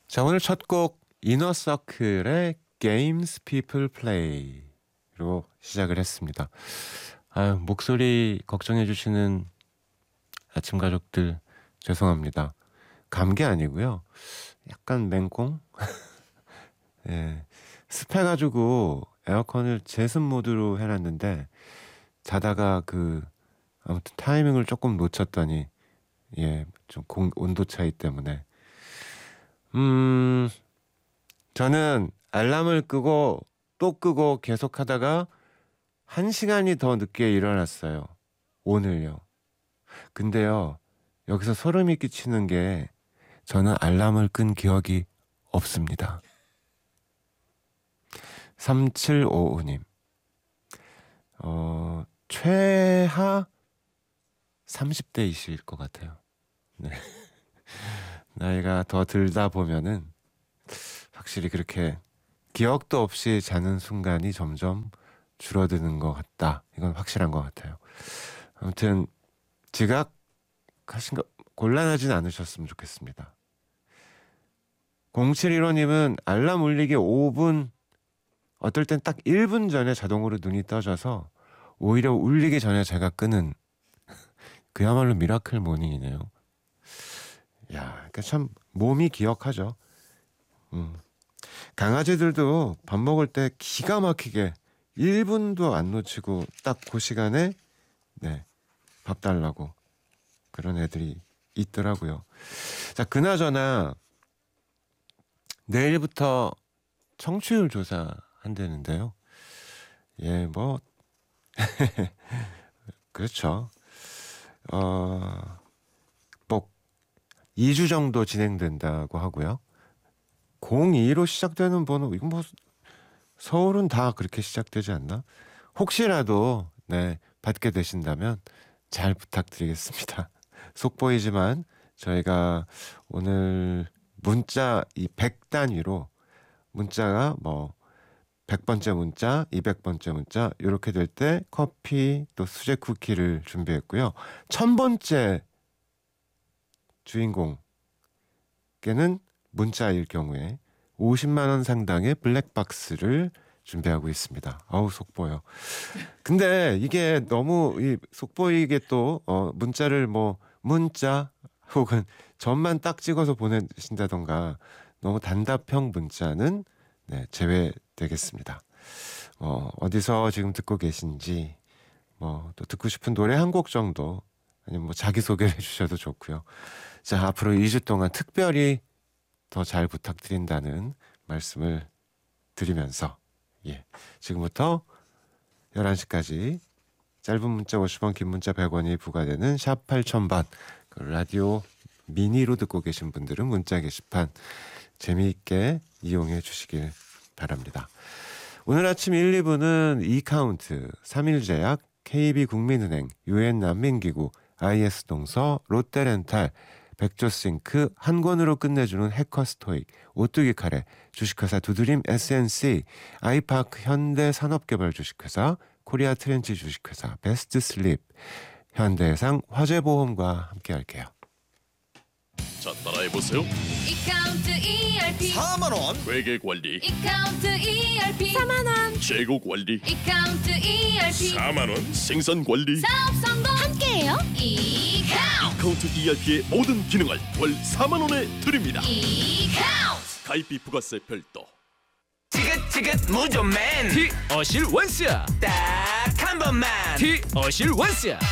자, 오늘 첫 곡 이너서클의 Games People Play로 시작을 했습니다. 아유, 목소리 걱정해 주시는 아침 가족들 죄송합니다. 감기 아니고요. 약간 맹꽁? 예, 습해가지고 에어컨을 제습 모드로 해놨는데 자다가 아무튼 타이밍을 조금 놓쳤더니 좀 온도 차이 때문에 저는 알람을 끄고 또 끄고 계속 하다가 1시간이 더 늦게 일어났어요. 오늘요. 근데요, 여기서 소름이 끼치는 게 저는 알람을 끈 기억이 없습니다. 3755님. 최하 30대이실 것 같아요. 네. 나이가 더 들다 보면은 확실히 그렇게 기억도 없이 자는 순간이 점점 줄어드는 것 같다. 이건 확실한 것 같아요. 아무튼 지각하신 거 곤란하진 않으셨으면 좋겠습니다. 0715님은 알람 울리기 5분, 어떨 땐 딱 1분 전에 자동으로 눈이 떠져서 오히려 울리기 전에 제가 끄는 그야말로 미라클 모닝이네요. 야, 그러니까 참 몸이 기억하죠. 강아지들도 밥 먹을 때 기가 막히게 1분도 안 놓치고 딱 그 시간에 밥 달라고 그런 애들이 있더라고요. 자, 그나저나 내일부터 청취율 조사 한다는데요. 예, 뭐 그렇죠. 뭐 2주 정도 진행된다고 하고요. 02로 시작되는 번호, 이건 뭐 서울은 다 그렇게 시작되지 않나? 혹시라도 받게 되신다면 잘 부탁드리겠습니다. 속보이지만 저희가 오늘 문자 이 100단위로 문자가 뭐 100번째 문자, 200번째 문자 이렇게 될 때 커피 또 수제 쿠키를 준비했고요. 1000번째 주인공께는 문자일 경우에 50만 원 상당의 블랙박스를 준비하고 있습니다. 아우, 속보요. 근데 이게 너무 속보이게 또 문자를 문자 혹은 점만 딱 찍어서 보내신다던가 너무 단답형 문자는 제외되겠습니다. 어디서 지금 듣고 계신지 또 듣고 싶은 노래 한 곡 정도 아니면 자기소개를 해주셔도 좋고요. 자, 앞으로 2주 동안 특별히 더 잘 부탁드린다는 말씀을 드리면서 지금부터 11시까지 짧은 문자 50원, 긴 문자 100원이 부과되는 샵 8000번 라디오 미니로 듣고 계신 분들은 문자 게시판 재미있게 이용해 주시길 바랍니다. 오늘 아침 1, 2부는 이카운트, 3일제약, KB국민은행, 유엔난민기구, IS동서, 롯데렌탈, 백조싱크, 한 권으로 끝내주는 해커스토익, 오뚜기 카레, 주식회사 두드림 SNC, 아이파크 현대산업개발 주식회사, 코리아 트렌치 주식회사, 베스트슬립, 현대해상 화재보험과 함께할게요. 자, 따라해보세요. 이카운트 ERP 4만원 회계관리, 이카운트 ERP 4만원 재고관리, 이카운트 ERP 4만원 생산관리. 사업 성공 함께해요. 이카운트 ERP의 모든 기능을 월 4만원에 드립니다. 이카운트 가입비 부가세 별도. 지긋지긋 무좀맨 티 어실 원스야 딱 한 번만 티 어실 원스야